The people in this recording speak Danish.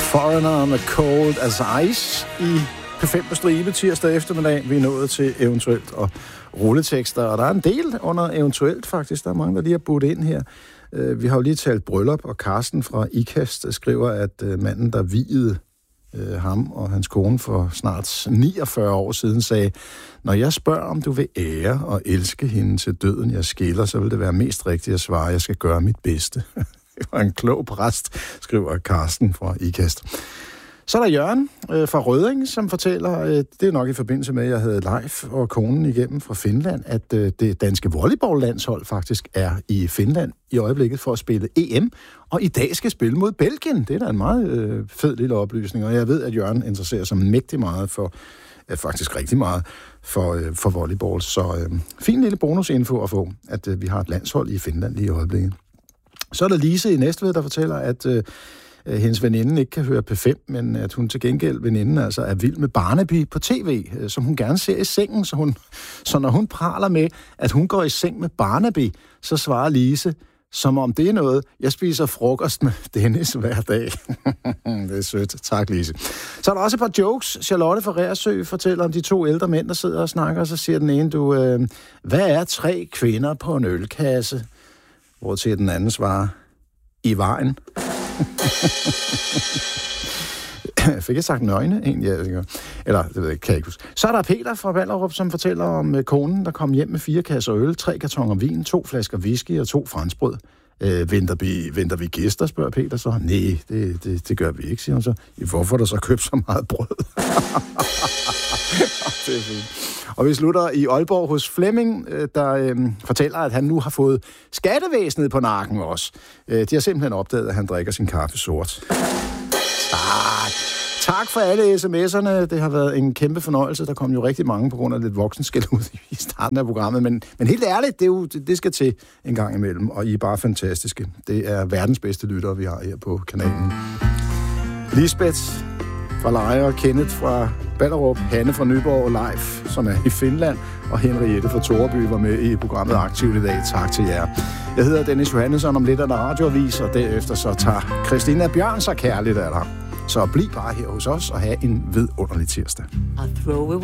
Foreigner med Cold as Ice i P5 på stribe tirsdag eftermiddag. Vi er nået til eventuelt og rulletekster, og der er en del under eventuelt faktisk. Der er mange, der lige har budt ind her. Vi har jo lige talt bryllup, og Carsten fra IKAST skriver, at manden, der viede ham og hans kone for snart 49 år siden, sagde, når jeg spørger, om du vil ære og elske hende til døden, jeg skiller, så vil det være mest rigtigt at svare, jeg skal gøre mit bedste. Det var en klog præst, skriver Carsten fra IKAST. Så er der Jørgen fra Rødding, som fortæller, det er nok i forbindelse med, at jeg havde Leif og konen igennem fra Finland, at det danske volleyballlandshold faktisk er i Finland i øjeblikket for at spille EM, og i dag skal spille mod Belgien. Det er da en meget fed lille oplysning, og jeg ved, at Jørgen interesserer sig mægtig meget for, faktisk rigtig meget, for volleyball. Så fin lille bonusinfo at få, at vi har et landshold i Finland lige i øjeblikket. Så er der Lise i Næstved, der fortæller, at hendes veninde ikke kan høre P5, men at hun til gengæld, veninden altså, er vild med Barnaby på tv, som hun gerne ser i sengen. Så når hun praler med, at hun går i seng med Barnaby, så svarer Lise, som om det er noget, jeg spiser frokost med Dennis hver dag. Det er sødt. Tak, Lise. Så er der også et par jokes. Charlotte fra Reersø fortæller om de to ældre mænd, der sidder og snakker, og så siger den ene, hvad er 3 kvinder på en ølkasse? Hvortil den anden svarer, i vejen. Fik jeg sagt nøgne? Egentlig, eller det ved jeg, kan jeg ikke huske. Så er der Peter fra Ballerup, som fortæller om konen, der kom hjem med 4 kasser øl, 3 kartoner vin, 2 flasker whisky og 2 franskbrød. Venter vi gæster, spørger Peter så. Nej, det gør vi ikke, siger hun så. Hvorfor der så købt så meget brød? Det er fint. Og vi slutter i Aalborg hos Flemming, der fortæller, at han nu har fået skattevæsenet på nakken også. De har simpelthen opdaget, at han drikker sin kaffe sort. Tak for alle sms'erne. Det har været en kæmpe fornøjelse. Der kom jo rigtig mange på grund af lidt voksenskæld ud i starten af programmet. Men helt ærligt, det skal til en gang imellem. Og I er bare fantastiske. Det er verdens bedste lyttere, vi har her på kanalen. Lisbeth fra Lejre, Kenneth fra Ballerup, Hanne fra Nyborg og Leif, som er i Finland, og Henriette fra Toreby var med i programmet Aktivt i dag. Tak til jer. Jeg hedder Dennis Johannesson, om lidt er der radioavis, og derefter så tager Christina Bjørn sig kærligt af dig. Så bliv bare her hos os og have en vidunderlig tirsdag.